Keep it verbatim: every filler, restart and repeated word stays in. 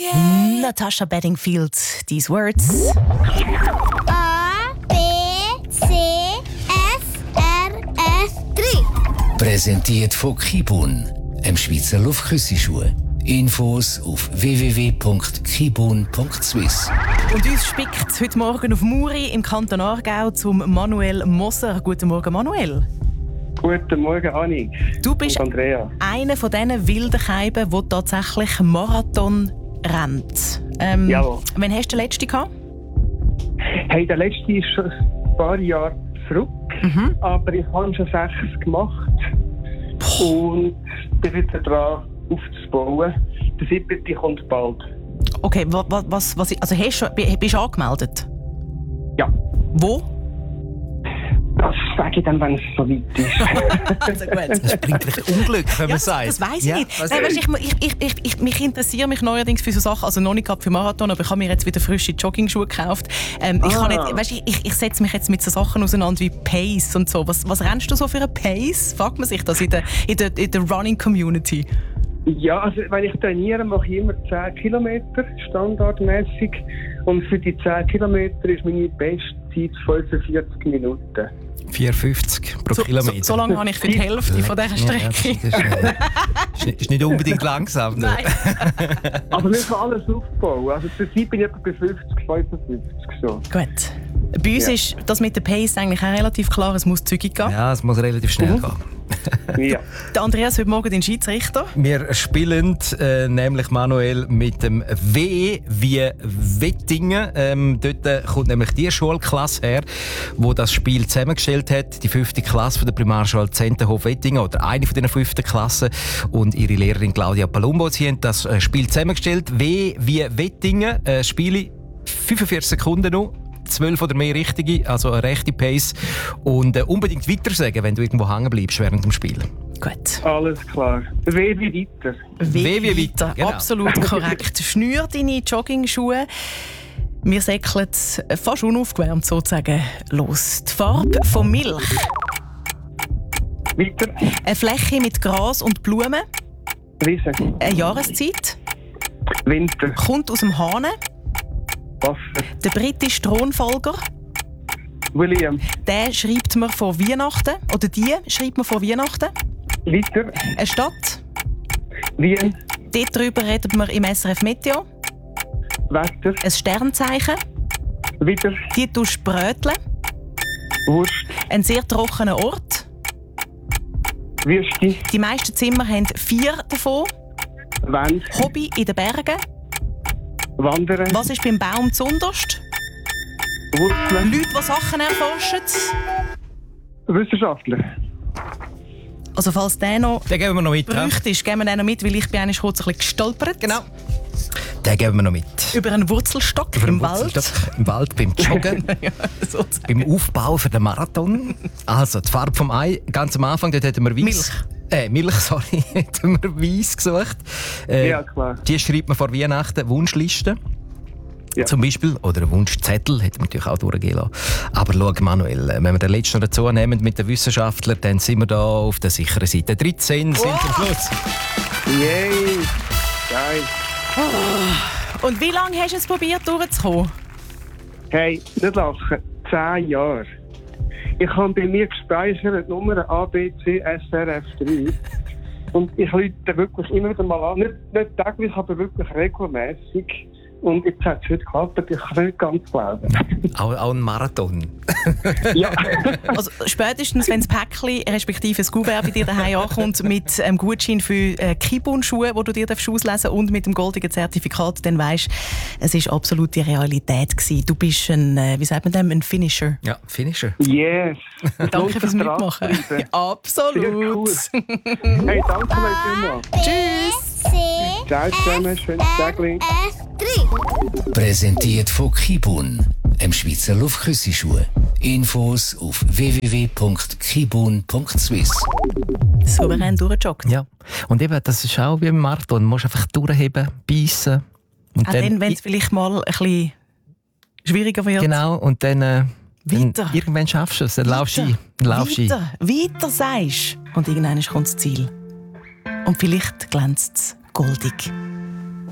Okay. Natasha Bedingfield, these words. A, B, C, S, R, F, drei. Präsentiert von Kibun, dem Schweizer Luftküssi-Schuh. Infos auf w w w punkt kibun punkt swiss. Und uns spickt es heute Morgen auf Muri im Kanton Aargau zum Manuel Moser. Guten Morgen, Manuel. Guten Morgen, Anni. Du bist und Andrea. einer von diesen wilden Keiben, der tatsächlich Marathon rennt. Ähm, Jawohl. Wann hast du den letzten gehabt? Hey, der letzte ist schon ein paar Jahre zurück, Mhm. aber ich habe schon sechs gemacht und bin wieder dran aufzubauen. Der siebte kommt bald. Okay, wa- wa- was, was, also hast du, bi- bist du angemeldet? Ja, Wo? das sage ich dann, wenn es so weit ist. Also gut. Das bringt vielleicht Unglück, wenn man Ja, sagt. das weiss ich Ja, nicht. was- Nein, weißt, ich, ich, ich, ich, ich, mich interessiere mich neuerdings für so Sachen, also noch nicht gerade für Marathon, aber ich habe mir jetzt wieder frische Joggingschuhe gekauft. Ähm, ich, kann Ah. nicht, weißt, ich, ich, ich setze mich jetzt mit so Sachen auseinander wie Pace und so. Was, was rennst du so für eine Pace? Fragt man sich das in der, in der, in der Running Community? Ja, also wenn ich trainiere, mache ich immer zehn Kilometer standardmäßig und für die zehn Kilometer ist meine Bestzeit fünfundvierzig Minuten. vierhundertfünfzig pro So, so, Kilometer. so lange habe ich für die Hälfte von dieser Ja, ja, Strecke. das ist, äh, ist, nicht, ist nicht unbedingt langsam. Ne? Nein. Aber wir können alles aufbauen. Also zurzeit bin ich etwa bei fünfzig, fünfundfünfzig so. Gut. Bei uns Ja. ist das mit der Pace eigentlich auch relativ klar, es muss zügig gehen. Ja, es muss relativ schnell gehen. Ja. Der Andreas heute Morgen den Schiedsrichter. Wir spielen äh, nämlich Manuel mit dem W wie Wettingen. Ähm, dort äh, kommt nämlich die Schulklasse her, wo das Spiel zusammengestellt hat. Die fünfte Klasse von der Primarschule Zentenhof-Wettingen oder eine von den fünften Klassen. Und ihre Lehrerin Claudia Palumbo, sie haben das äh, Spiel zusammengestellt. W wie Wettingen. Äh, Spiele fünfundvierzig Sekunden noch. zwölf oder mehr richtige, also eine rechte Pace. Und äh, unbedingt weiter sagen, wenn du irgendwo hängen bleibst während dem Spiel. Gut. Alles klar. Weh wie weiter. Wie wie weiter, genau. Absolut korrekt. Schnür deine Joggingschuhe. Wir säckeln fast unaufgewärmt sozusagen los. Die Farbe von Milch. Weiter. Eine Fläche mit Gras und Blumen. Wiese. Eine Jahreszeit. Winter. Kommt aus dem Hahn. Wasser. Der britische Thronfolger. William. Der schreibt man vor Weihnachten. Oder die schreibt man vor Weihnachten. Weiter. Eine Stadt. Wien. Dort drüber redet man im S R F Meteo. Wetter. Ein Sternzeichen. Wieder. Die tust du bröteln. Wurst. Ein sehr trockener Ort. Wüste. Die meisten Zimmer haben vier davon. Wand. Hobby in den Bergen. Wandern. Was ist beim Baum zunderst? Wurzeln. Leute, die Sachen erforschen. Wissenschaftler. Also falls der noch Den geben wir noch mit. Ja? berüchtigt ist, geben wir den noch mit, weil ich bin eigentlich kurz ein bisschen gestolpert. Genau. Den geben wir noch mit. Über einen Wurzelstock Über im den Wald. Wurzelstock Im Wald, beim Joggen, Ja, sozusagen. beim Aufbau für den Marathon. Also, die Farbe vom Ei, ganz am Anfang, dort hätten wir Weiss. Äh, Milch, sorry, hätten wir Weiss gesucht. Äh, Ja, klar. Die schreibt man vor Weihnachten, Wunschliste. Ja. Zum Beispiel. Oder einen Wunschzettel, hätte man natürlich auch durchgehen lassen. Aber schau, Manuel, wenn wir den letzten dazu nehmen mit den Wissenschaftlern, dann sind wir da auf der sicheren Seite. dreizehn sind am Schluss. Yay. Geil. Und wie lange hast du es probiert, durchzukommen? Hey, nicht lachen. Zehn Jahre. Ich habe bei mir gespeichert Nummer A, B, C, S, R, F, drei. Und ich rufe wirklich immer wieder mal an. Nicht, nicht täglich, aber wirklich regelmäßig. Und jetzt hat es heute geklappt. Ich kann es nicht ganz glauben. Auch, auch ein Marathon. Ja. Also spätestens, wenn das Päckchen, respektive das Kuvert bei dir daheim ankommt, mit einem Gutschein für äh, Kibun-Schuhe, die du dir auslesen darfst, und mit dem goldenen Zertifikat, dann weisst du, es war absolut die Realität gewesen. Du bist ein, äh, wie sagt man dem, ein Finisher. Ja, Finisher. Yes. Danke fürs Lohnt Mitmachen. sich dran zu bleiben. Absolut. Sehr cool. Hey, danke euch vielmals. Tschüss. C, Ciao zusammen, schönes Tag. F, drei. Präsentiert von Kibun, dem Schweizer Luftküssi-Schuh. Infos auf w w w punkt kibun punkt swiss. Souverän durchgejoggt. Ja. Und eben, das ist auch wie im Marathon. Du musst einfach durchheben, beißen. Und Auch dann, wenn es vielleicht mal ein bisschen schwieriger wird. Genau, und dann, äh, dann Weiter. irgendwann schaffst du es. Dann laufst du ein. Dann laufst du ein. Weiter, weiter sagst. Und irgendwann kommt das Ziel. Und vielleicht glänzt es goldig.